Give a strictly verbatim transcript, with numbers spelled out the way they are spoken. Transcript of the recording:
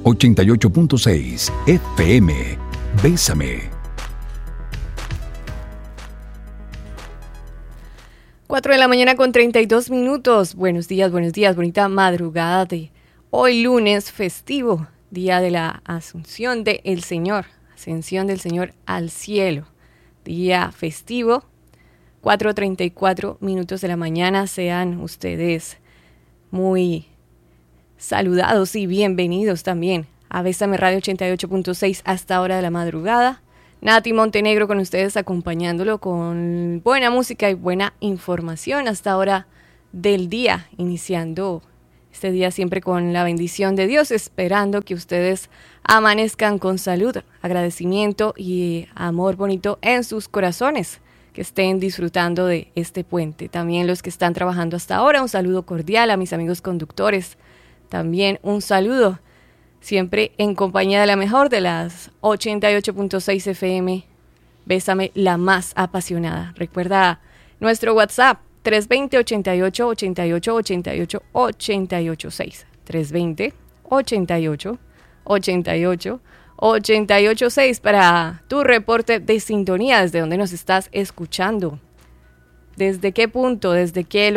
ochenta y ocho punto seis F M. Bésame. cuatro de la mañana con treinta y dos minutos. Buenos días, buenos días, bonita madrugada de hoy lunes festivo, día de la Asunción del Señor, ascensión del Señor al cielo. Día festivo, cuatro treinta y cuatro minutos de la mañana. Sean ustedes muy saludados y bienvenidos también a Bésame Radio ochenta y ocho punto seis hasta hora de la madrugada. Nati Montenegro con ustedes acompañándolo con buena música y buena información hasta hora del día, iniciando este día siempre con la bendición de Dios, esperando que ustedes amanezcan con salud, agradecimiento y amor bonito en sus corazones, que estén disfrutando de este puente. También los que están trabajando hasta ahora, un saludo cordial a mis amigos conductores, también un saludo siempre en compañía de la mejor de las ochenta y ocho punto seis F M. Bésame, la más apasionada. Recuerda nuestro WhatsApp tres dos cero, ochenta y ocho, ochenta y ocho, ochenta y ocho, ochenta y ocho seis. tres dos cero, ochenta y ocho, ochenta y ocho, ochenta y ocho seis para tu reporte de sintonía, desde donde nos estás escuchando. ¿Desde qué punto, desde qué